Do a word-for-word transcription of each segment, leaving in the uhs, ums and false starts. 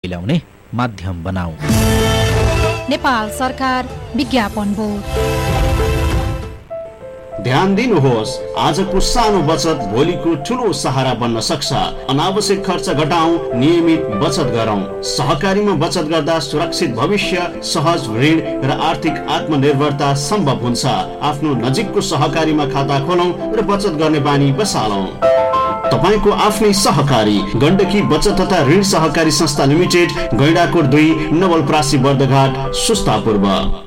मिलाउने माध्यम बनाऊ। नेपाल सरकार विज्ञापन बोर्ड। ध्यान दिनुहोस्, आजको सानो बचत भोलिको ठुलो सहारा बन्न सक्छ। अनावश्यक खर्च घटाऊ, नियमित बचत गरौँ। सहकारीमा बचत गर्दा सुरक्षित भविष्य, सहज ऋण र आर्थिक आत्मनिर्भरता सम्भव हुन्छ। आफ्नो नजिकको सहकारीमा खाता खोलौँ र बचत गर्ने बानी बसालौँ। तपाईको आफ्नै सहकारी गण्डकी बचत तथा ऋण सहकारी संस्था लिमिटेड, गैंडाकोट दुई, नवलपरासी, बर्दघाट, सुस्ता पूर्व।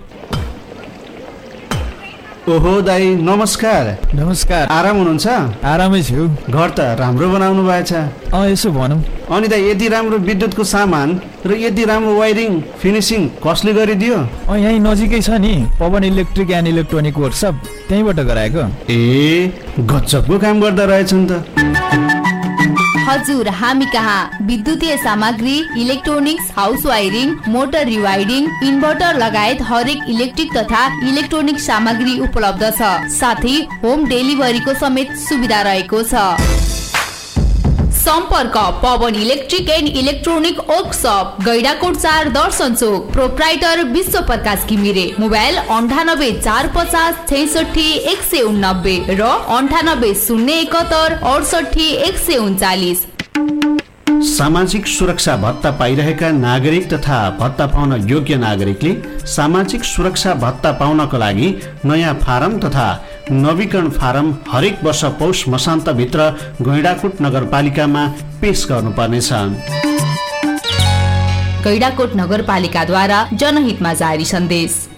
ओहो दाई, नमस्कार। नमस्कार। आराम हुनुहुन्छ? आरामै छु। घर त राम्रो बनाउनु भएछ। अँ, यसो भनौँ। अनि दाई, यति राम्रो विद्युतको सामान र यति राम्रो वायरिङ फिनिसिङ कसले गरिदियो? अँ, यहीँ नजिकै छ नि, Pawan electric and electronic workshop, त्यहीँबाट गराएको। ए, गजबको काम गर्दा रहेछन् त। हजुर, हामी कहाँ विद्युतीय सामग्री, electronics, house wiring, motor रिवायरिङ, inverter लगायत हरेक इलेक्ट्रिक तथा इलेक्ट्रोनिक सामग्री उपलब्ध छ। साथै होम डेलिभरीको समेत सुविधा रहेको छ। सम्पर्क Pawan electric and electronic workshop, Gaindakot चार, दर्शन चोक। प्रोप्राइटर विश्व प्रकाश घिमिरे। मोबाइल अन्ठानब्बे चार पचास छैसठी एक सय उन्नब्बे र अन्ठानब्बे शून्य एकहत्तर अडसठी एक सय उन्चालिस। सामाजिक सुरक्षा भत्ता पाइरहेका नागरिक तथा भत्ता पाउन योग्य नागरिकले सामाजिक सुरक्षा भत्ता पाउनको लागि नयाँ फारम तथा नवीकरण फारम हरेक वर्ष पौष मसान्तभित्र गैंडाकोट नगरपालिकामा पेश गर्नुपर्नेछ। गैंडाकोट नगरपालिकाद्वारा जनहितमा जारी सन्देश।